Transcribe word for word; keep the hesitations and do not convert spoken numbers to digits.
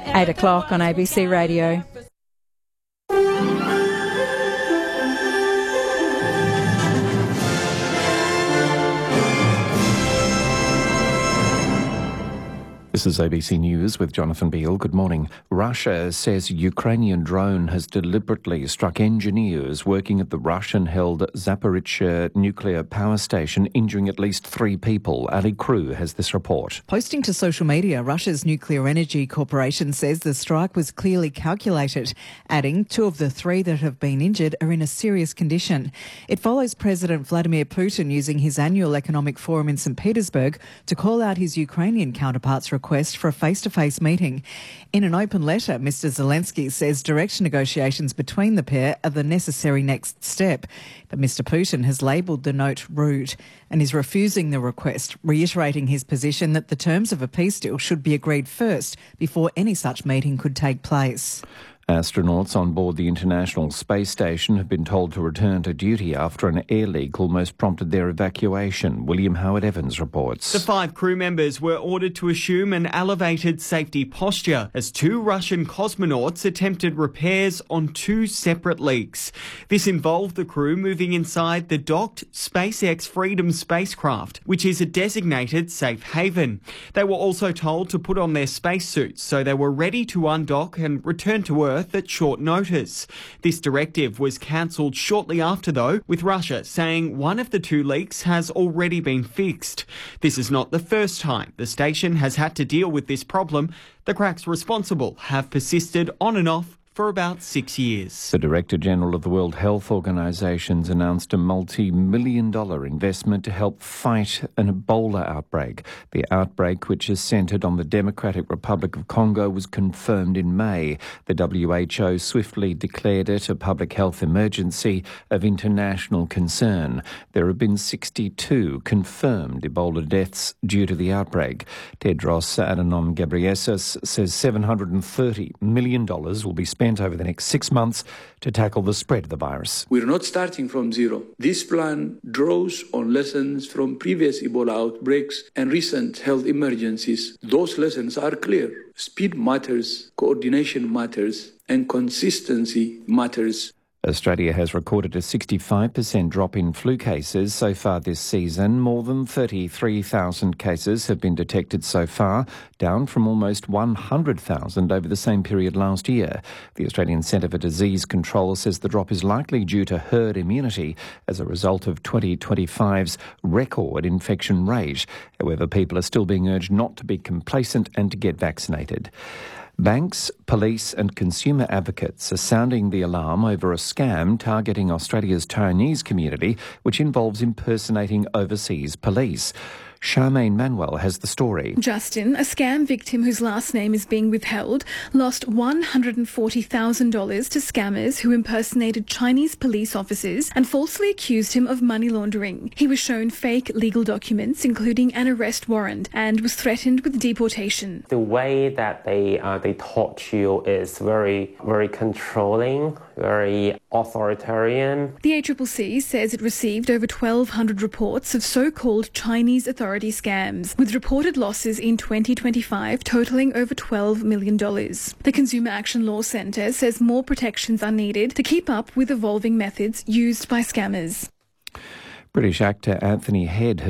eight o'clock on A B C Radio. This is A B C News with Jonathan Beale. Good morning. Russia says Ukrainian drone has deliberately struck engineers working at the Russian-held Zaporizhzhia nuclear power station, injuring at least three people. Ali Crew has this report. Posting to social media, Russia's Nuclear Energy Corporation says the strike was clearly calculated, adding two of the three that have been injured are in a serious condition. It follows President Vladimir Putin using his annual economic forum in Saint Petersburg to call out his Ukrainian counterpart's request for a face-to-face meeting. In an open letter, Mister Zelensky says direct negotiations between the pair are the necessary next step. But Mister Putin has labelled the note rude and is refusing the request, reiterating his position that the terms of a peace deal should be agreed first before any such meeting could take place. Astronauts on board the International Space Station have been told to return to duty after an air leak almost prompted their evacuation. William Howard Evans reports. The five crew members were ordered to assume an elevated safety posture as two Russian cosmonauts attempted repairs on two separate leaks. This involved the crew moving inside the docked SpaceX Freedom spacecraft, which is a designated safe haven. They were also told to put on their spacesuits so they were ready to undock and return to Earth at short notice. This directive was cancelled shortly after, though, with Russia saying one of the two leaks has already been fixed. This is not the first time the station has had to deal with this problem. The cracks responsible have persisted on and off for about six years. The Director General of the World Health Organization announced a multi-million dollar investment to help fight an Ebola outbreak. The outbreak, which is centred on the Democratic Republic of Congo, was confirmed in May. The W H O swiftly declared it a public health emergency of international concern. There have been sixty-two confirmed Ebola deaths due to the outbreak. Tedros Adhanom Ghebreyesus says seven hundred thirty million dollars will be spent over the next six months to tackle the spread of the virus. We're not starting from zero. This plan draws on lessons from previous Ebola outbreaks and recent health emergencies. Those lessons are clear. Speed matters, coordination matters, and consistency matters. Australia has recorded a sixty-five percent drop in flu cases so far this season. More than thirty-three thousand cases have been detected so far, down from almost one hundred thousand over the same period last year. The Australian Centre for Disease Control says the drop is likely due to herd immunity as a result of twenty twenty-five's record infection rate. However, people are still being urged not to be complacent and to get vaccinated. Banks, police and consumer advocates are sounding the alarm over a scam targeting Australia's Chinese community, which involves impersonating overseas police. Charmaine Manuel has the story. Justin, a scam victim whose last name is being withheld, lost one hundred forty thousand dollars to scammers who impersonated Chinese police officers and falsely accused him of money laundering. He was shown fake legal documents, including an arrest warrant, and was threatened with deportation. The way that they uh, they taught you is very, very controlling, very authoritarian. The A C C C says it received over twelve hundred reports of so-called Chinese authority scams, with reported losses in twenty twenty-five totalling over twelve million dollars. The Consumer Action Law Centre says more protections are needed to keep up with evolving methods used by scammers. British actor Anthony Head